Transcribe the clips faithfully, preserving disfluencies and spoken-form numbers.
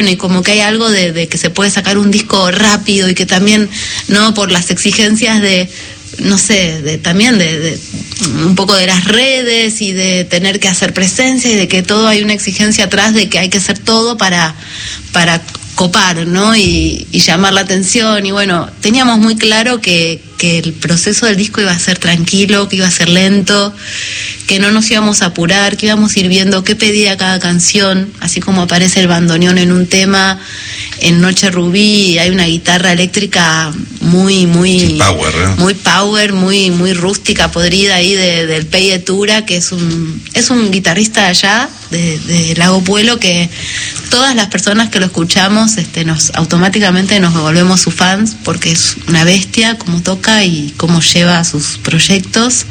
y como que hay algo de, de que se puede sacar un disco rápido y que también, no por las exigencias de, no sé, de también de, de un poco de las redes y de tener que hacer presencia y de que todo hay una exigencia atrás de que hay que hacer todo para, para copar, ¿no? Y, y llamar la atención. Y bueno, teníamos muy claro que, que el proceso del disco iba a ser tranquilo, que iba a ser lento, que no nos íbamos a apurar, que íbamos a ir viendo qué pedía cada canción, así como aparece el bandoneón en un tema. En Noche Rubí hay una guitarra eléctrica muy, muy sí, power, ¿eh? muy power, muy, muy rústica, podrida ahí de, del Pey Etura, que es un, es un guitarrista de allá, de, de Lago Puelo, que todas las personas que lo escuchamos, este, nos automáticamente nos volvemos sus fans, porque es una bestia como toca y cómo lleva sus proyectos.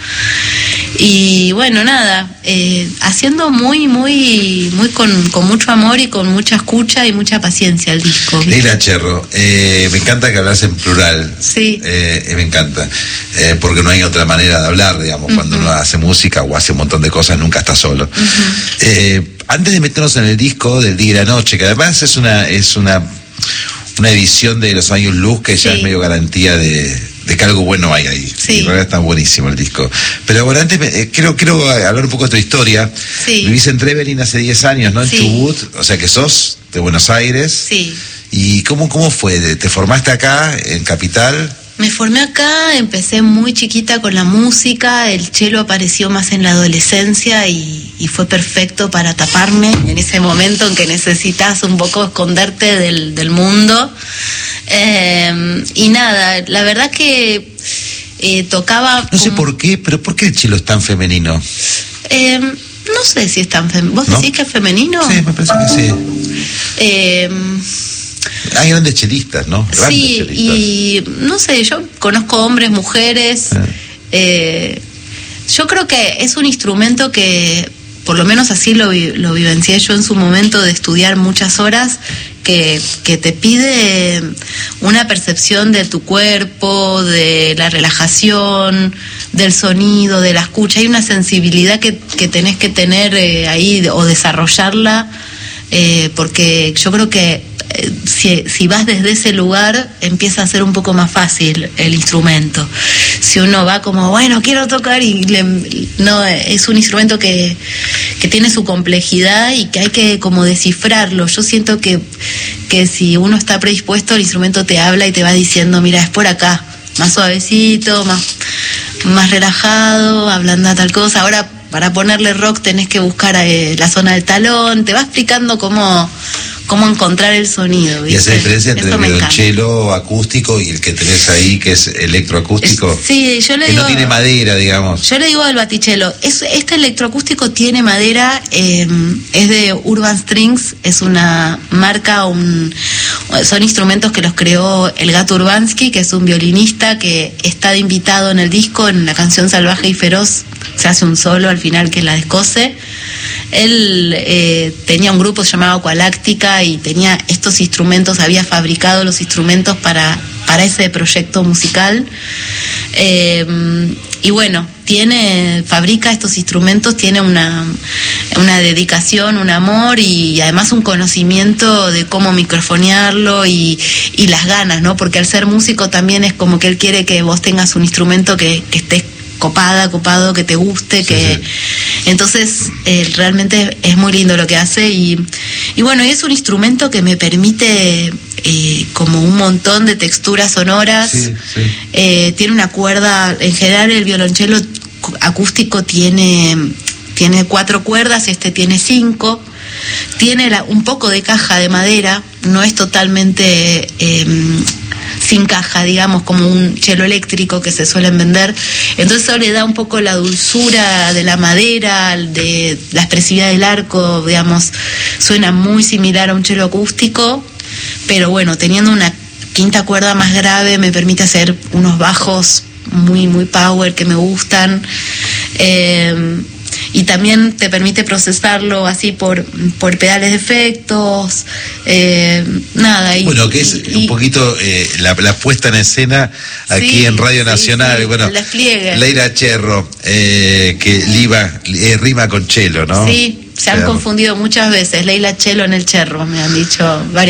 Y bueno, nada, eh, haciendo muy, muy, muy con, con mucho amor y con mucha escucha y mucha paciencia el disco. Leila Cherro, eh, me encanta que hablas en plural. Sí. Eh, me encanta, eh, porque no hay otra manera de hablar, digamos, uh-huh. Cuando uno hace música o hace un montón de cosas, nunca está solo. Uh-huh. Eh, antes de meternos en el disco del Día y la Noche, que además es una, es una, una edición de los años luz que ya sí. Es medio garantía de... de que algo bueno hay ahí. Sí. Y en realidad está buenísimo el disco. Pero bueno, antes eh, quiero, quiero hablar un poco de tu historia. Sí. Vivís en Trevelin hace diez años, ¿no? En sí. Chubut, o sea que sos de Buenos Aires. Sí. ¿Y cómo, cómo fue? ¿Te formaste acá, en Capital? Me formé acá, empecé muy chiquita con la música, el cello apareció más en la adolescencia y, y fue perfecto para taparme en ese momento en que necesitas un poco esconderte del, del mundo. Eh, y nada, la verdad que eh, tocaba... No sé como... por qué, pero ¿por qué el cello es tan femenino? Eh, no sé si es tan femenino. ¿Vos ¿No? decís que es femenino? Sí, me parece que sí. Eh... Hay grandes chelistas, ¿no? Grandes sí, chelistas. Y no sé, yo conozco hombres, mujeres. Eh. Eh, yo creo que es un instrumento que, por lo menos así lo, lo vivencié yo en su momento de estudiar muchas horas, que, que te pide una percepción de tu cuerpo, de la relajación, del sonido, de la escucha. Hay una sensibilidad que, que tenés que tener eh, ahí o desarrollarla, eh, porque yo creo que Si, si vas desde ese lugar empieza a ser un poco más fácil el instrumento. Si uno va como, bueno, quiero tocar y le, no, es un instrumento que, que tiene su complejidad y que hay que como descifrarlo. Yo siento que, que si uno está predispuesto, el instrumento te habla y te va diciendo, mira, es por acá, más suavecito, más, más relajado, ablanda tal cosa. Ahora, para ponerle rock tenés que buscar eh, la zona del talón, te va explicando cómo cómo encontrar el sonido, ¿viste? ¿Y esa diferencia entre el violonchelo acústico y el que tenés ahí, que es electroacústico? Es, sí, yo le que digo... no tiene madera, digamos. Yo le digo al batichelo, es, este electroacústico tiene madera, eh, es de Urban Strings, es una marca, un, son instrumentos que los creó el Gato Urbansky, que es un violinista que está de invitado en el disco, en la canción Salvaje y Feroz, se hace un solo al final que la descose. Él eh, tenía un grupo llamado Aqualáctica y tenía estos instrumentos, había fabricado los instrumentos para, para ese proyecto musical. Eh, y bueno, tiene, fabrica estos instrumentos, tiene una, una dedicación, un amor y además un conocimiento de cómo microfonearlo y, y las ganas, ¿no? Porque al ser músico también es como que él quiere que vos tengas un instrumento que, que estés copada, copado, que te guste, que sí, sí. Entonces eh, realmente es muy lindo lo que hace y, y bueno, es un instrumento que me permite eh, como un montón de texturas sonoras. Sí, sí. Eh, tiene una cuerda, en general el violonchelo acústico tiene, tiene cuatro cuerdas, este tiene cinco. Tiene la, un poco de caja de madera, no es totalmente eh, sin caja, digamos, como un cello eléctrico que se suelen vender. Entonces eso le da un poco la dulzura de la madera, de la expresividad del arco, digamos, suena muy similar a un cello acústico, pero bueno, teniendo una quinta cuerda más grave me permite hacer unos bajos muy, muy power que me gustan. Eh, y también te permite procesarlo así por por pedales de efectos, eh, nada. Y, bueno, que es y, un poquito eh, la, la puesta en escena aquí sí, en Radio Nacional. Sí, sí, bueno, el despliegue. Leila Cherro, eh, que liba, eh, rima con chelo, ¿no? Sí, Se han Cerro. confundido muchas veces, Leila Chelo en el Cerro, me han dicho varias